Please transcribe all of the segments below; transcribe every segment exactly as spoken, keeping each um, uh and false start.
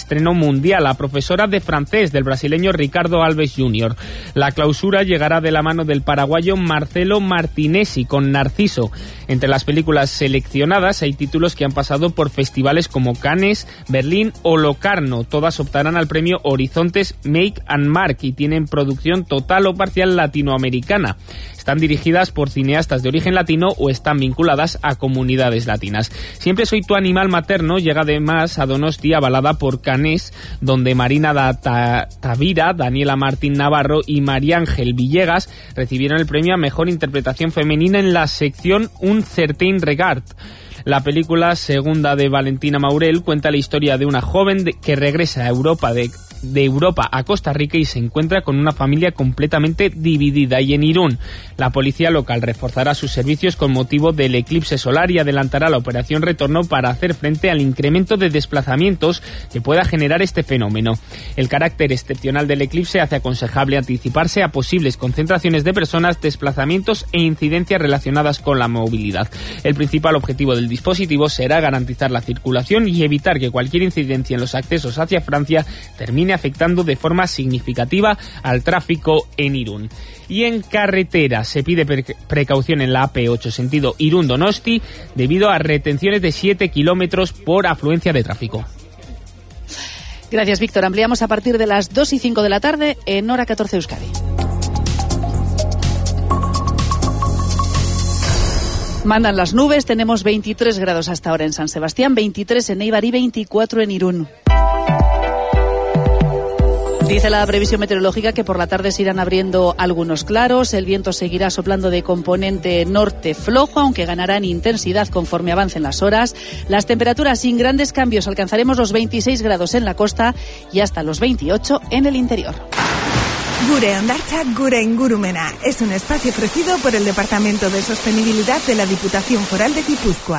estreno mundial, la profesora de francés del brasileño Ricardo Alves junior La clausura llegará de la mano del paraguayo Marcelo Martinezzi con Narciso. Entre las películas seleccionadas hay títulos que han pasado por festivales como Cannes, Berlín o Locarno. Todas optarán al premio Horizontes Make and Mark y tienen producción total o parcial latinoamericana. Están dirigidas por cineastas de origen latino o están vinculadas a comunidades latinas. Siempre soy tu animal materno llega además a Donosti, avalada por Cannes, donde Marina da Ta- Tavira, Daniela Martín Navarro y María Ángel Villegas recibieron el premio a Mejor Interpretación Femenina en la sección Un Certain Regard. La película segunda de Valentina Maurel cuenta la historia de una joven de, que regresa a Europa de, de Europa a Costa Rica y se encuentra con una familia completamente dividida. Y en Irún, la policía local reforzará sus servicios con motivo del eclipse solar y adelantará la operación Retorno para hacer frente al incremento de desplazamientos que pueda generar este fenómeno. El carácter excepcional del eclipse hace aconsejable anticiparse a posibles concentraciones de personas, desplazamientos e incidencias relacionadas con la movilidad. El principal objetivo del dispositivo será garantizar la circulación y evitar que cualquier incidencia en los accesos hacia Francia termine afectando de forma significativa al tráfico en Irún. Y en carretera se pide pre- precaución en la A P ocho sentido Irún-Donosti debido a retenciones de siete kilómetros por afluencia de tráfico. Gracias, Víctor. Ampliamos a partir de las dos y cinco de la tarde en Hora catorce Euskadi. Mandan las nubes, tenemos veintitrés grados hasta ahora en San Sebastián, veintitrés en Eibar y veinticuatro en Irún. Dice la previsión meteorológica que por la tarde se irán abriendo algunos claros, el viento seguirá soplando de componente norte flojo, aunque ganará en intensidad conforme avancen las horas. Las temperaturas sin grandes cambios, alcanzaremos los veintiséis grados en la costa y hasta los veintiocho en el interior. Gure Hondartzak Gure Ingurumena es un espacio ofrecido por el Departamento de Sostenibilidad de la Diputación Foral de Guipúzcoa.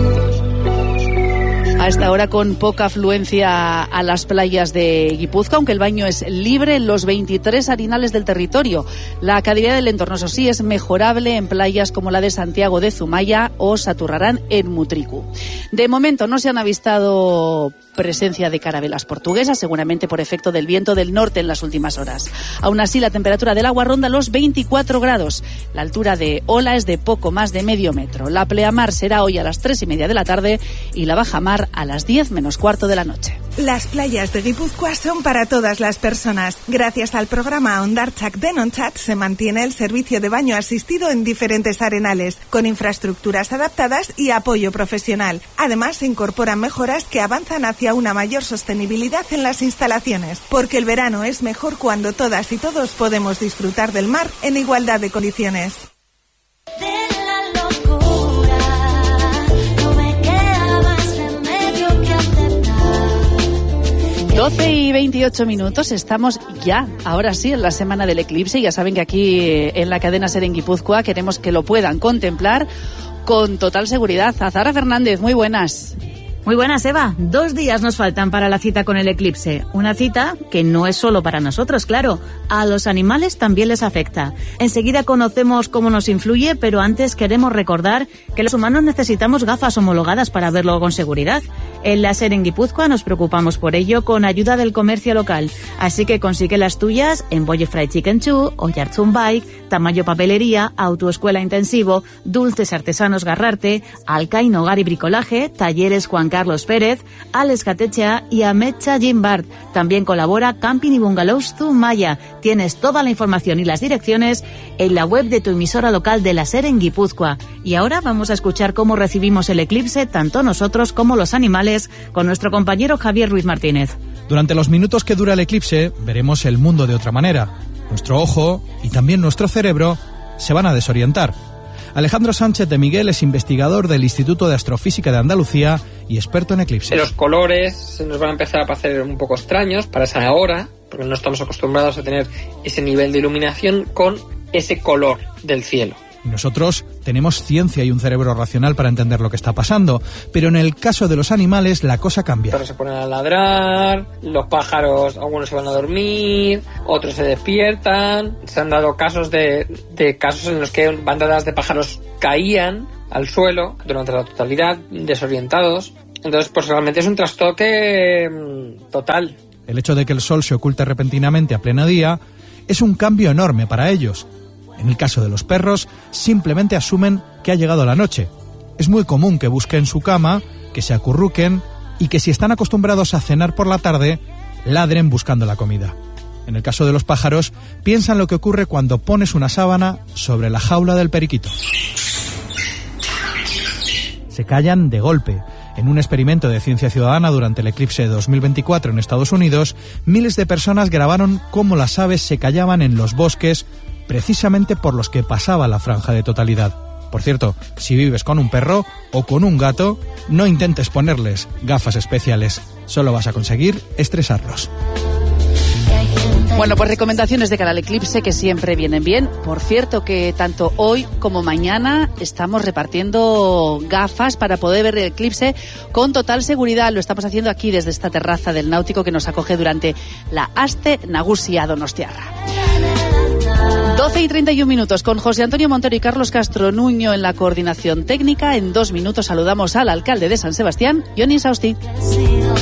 A esta hora con poca afluencia a las playas de Guipúzcoa, aunque el baño es libre en los veintitrés arenales del territorio. La calidad del entorno, eso sí, es mejorable en playas como la de Santiago de Zumaya o Saturrarán en Mutriku. De momento no se han avistado presencia de carabelas portuguesas, seguramente por efecto del viento del norte en las últimas horas. Aún así, la temperatura del agua ronda los veinticuatro grados. La altura de ola es de poco más de medio metro. La pleamar será hoy a las tres y media de la tarde y la bajamar a las diez menos cuarto de la noche. Las playas de Guipúzcoa son para todas las personas. Gracias al programa Hondartzak Denontzat se mantiene el servicio de baño asistido en diferentes arenales, con infraestructuras adaptadas y apoyo profesional. Además, se incorporan mejoras que avanzan hacia una mayor sostenibilidad en las instalaciones, porque el verano es mejor cuando todas y todos podemos disfrutar del mar en igualdad de condiciones. doce y veintiocho minutos, estamos ya, ahora sí, en la semana del eclipse. Ya saben que aquí en la cadena SER en Guipúzcoa queremos que lo puedan contemplar con total seguridad. Azahara Fernández, muy buenas. Muy buenas, Eva. Dos días nos faltan para la cita con el eclipse. Una cita que no es solo para nosotros, claro. A los animales también les afecta. Enseguida conocemos cómo nos influye, pero antes queremos recordar que los humanos necesitamos gafas homologadas para verlo con seguridad. En la SER en Guipúzcoa nos preocupamos por ello con ayuda del comercio local. Así que consigue las tuyas en Bolle Fried Chicken Chu, Oyarzun Bike, Tamayo Papelería, Autoescuela Intensivo, Dulces Artesanos Garrarte, Alcaín Hogar y Bricolaje, Talleres Juan Carlos Pérez, Alex Gatechea y Amecha Jimbart. También colabora Camping y Bungalows Zumaya. Tienes toda la información y las direcciones en la web de tu emisora local de la SER en Guipúzcoa. Y ahora vamos a escuchar cómo recibimos el eclipse, tanto nosotros como los animales, con nuestro compañero Javier Ruiz Martínez. Durante los minutos que dura el eclipse, veremos el mundo de otra manera. Nuestro ojo y también nuestro cerebro se van a desorientar. Alejandro Sánchez de Miguel es investigador del Instituto de Astrofísica de Andalucía y experto en eclipses. Los colores se nos van a empezar a parecer un poco extraños para esa hora, porque no estamos acostumbrados a tener ese nivel de iluminación con ese color del cielo. Nosotros tenemos ciencia y un cerebro racional para entender lo que está pasando, pero en el caso de los animales la cosa cambia. Los perros se ponen a ladrar, los pájaros, algunos se van a dormir, otros se despiertan. Se han dado casos de, de casos en los que bandadas de pájaros caían al suelo durante la totalidad, desorientados. Entonces, pues realmente es un trastoque total. El hecho de que el sol se oculte repentinamente a pleno día es un cambio enorme para ellos. En el caso de los perros, simplemente asumen que ha llegado la noche. Es muy común que busquen su cama, que se acurruquen y que si están acostumbrados a cenar por la tarde, ladren buscando la comida. En el caso de los pájaros, piensan lo que ocurre cuando pones una sábana sobre la jaula del periquito. Se callan de golpe. En un experimento de ciencia ciudadana durante el eclipse de dos mil veinticuatro en Estados Unidos, miles de personas grabaron cómo las aves se callaban en los bosques precisamente por los que pasaba la franja de totalidad. Por cierto, si vives con un perro o con un gato, no intentes ponerles gafas especiales. Solo vas a conseguir estresarlos. Bueno, pues recomendaciones de cara al eclipse que siempre vienen bien. Por cierto, que tanto hoy como mañana estamos repartiendo gafas para poder ver el eclipse con total seguridad. Lo estamos haciendo aquí desde esta terraza del Náutico que nos acoge durante la Aste Nagusia Donostiarra. doce y treinta y un minutos con José Antonio Montero y Carlos Castro Nuño en la coordinación técnica. En dos minutos saludamos al alcalde de San Sebastián, Johnny Sausti.